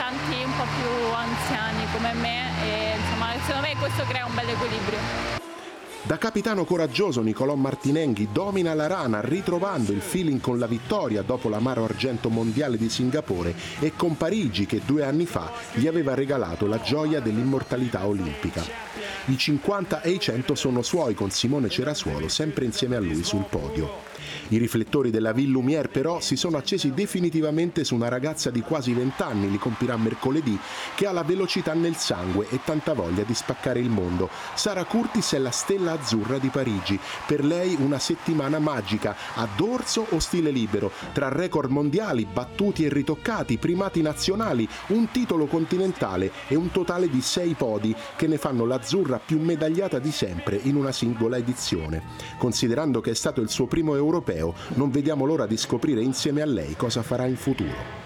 tanti un po' più anziani come me e insomma secondo me questo crea un bel equilibrio. Da capitano coraggioso Nicolò Martinenghi domina la rana ritrovando il feeling con la vittoria dopo l'amaro argento mondiale di Singapore e con Parigi che 2 anni fa gli aveva regalato la gioia dell'immortalità olimpica. I 50 e i 100 sono suoi con Simone Cerasuolo sempre insieme a lui sul podio. I riflettori della Ville Lumière però si sono accesi definitivamente su una ragazza di quasi 20 anni, li compirà mercoledì, che ha la velocità nel sangue e tanta voglia di spaccare il mondo. Sara Curtis è la stella azzurra di Parigi. Per lei una settimana magica, a dorso o stile libero, tra record mondiali, battuti e ritoccati, primati nazionali, un titolo continentale e un totale di 6 podi che ne fanno l'azzurra più medagliata di sempre in una singola edizione. Considerando che è stato il suo primo europeo, non vediamo l'ora di scoprire insieme a lei cosa farà in futuro.